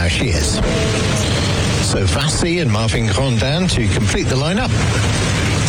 now she is. So Vassi and Marvin Grondin to complete the lineup.